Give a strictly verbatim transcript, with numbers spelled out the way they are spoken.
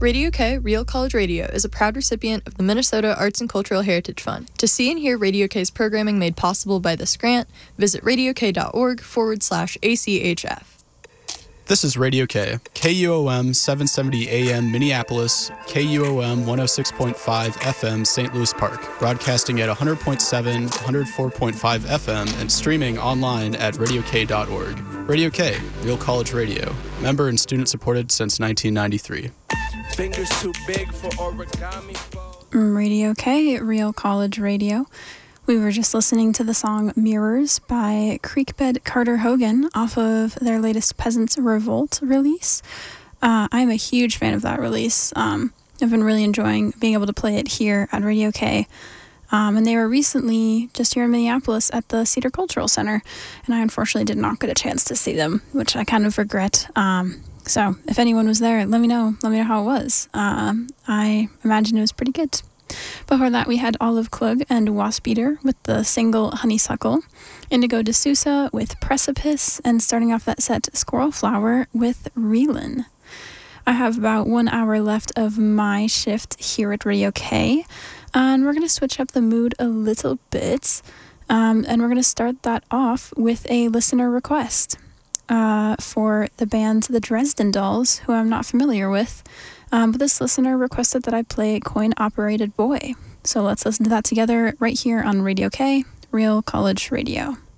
Radio K, Real College Radio, is a proud recipient of the Minnesota Arts and Cultural Heritage Fund. To see and hear Radio K's programming made possible by this grant, visit radiok.org forward slash ACHF. This is Radio K, K U O M seven seventy A M Minneapolis, K U O M one oh six point five F M Saint Louis Park, broadcasting at one hundred point seven, one oh four point five F M and streaming online at radiok dot org. Radio K, Real College Radio, member and student supported since nineteen ninety-three. Fingers too big for origami. Radio K, Real College Radio. We were just listening to the song Mirrors by Creekbed Carter Hogan off of their latest Peasants Revolt release. Uh, I'm a huge fan of that release. Um, I've been really enjoying being able to play it here at Radio K. Um, and they were recently just here in Minneapolis at the Cedar Cultural Center, and I unfortunately did not get a chance to see them, which I kind of regret. Um, so if anyone was there, let me know. Let me know how it was. Um, I imagine it was pretty good. Before that, we had Olive Klug and Wasp Eater with the single Honeysuckle, Indigo D'Souza with Precipice, and starting off that set, Squirrel Flower with Reelin'. I have about one hour left of my shift here at Radio K, and we're going to switch up the mood a little bit, um, and we're going to start that off with a listener request uh, for the band The Dresden Dolls, who I'm not familiar with. Um, but this listener requested that I play Coin-Operated Boy. So let's listen to that together right here on Radio K, Real College Radio.